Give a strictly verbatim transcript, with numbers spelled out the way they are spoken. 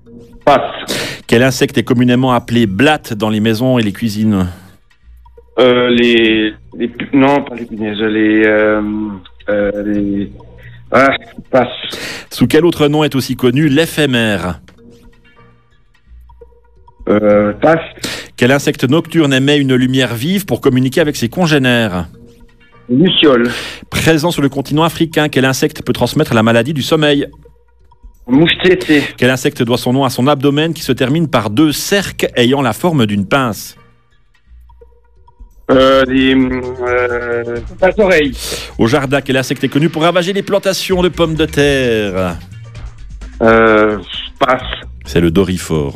Passe. Quel insecte est communément appelé blatte dans les maisons et les cuisines? Euh, les, les... Non, pas les punaises. Les... Euh, euh, les... Ah, passe. Sous quel autre nom est aussi connu l'éphémère? Euh, passe. Quel insecte nocturne émet une lumière vive pour communiquer avec ses congénères? Luciole. Présent sur le continent africain, quel insecte peut transmettre la maladie du sommeil? Mouche-tétée. Quel insecte doit son nom à son abdomen qui se termine par deux cerques ayant la forme d'une pince? Euh, les... Euh, passe-oreille. Au jardin, quel insecte est connu pour ravager les plantations de pommes de terre? Euh, passe. C'est le dorifort.